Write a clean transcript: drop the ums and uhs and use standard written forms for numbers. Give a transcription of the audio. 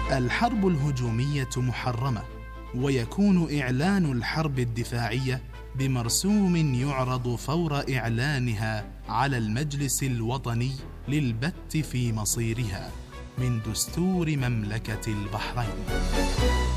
الحرب الهجومية محرمة، ويكون إعلان الحرب الدفاعية بمرسوم يعرض فور إعلانها على المجلس الوطني للبت في مصيرها من دستور مملكة البحرين.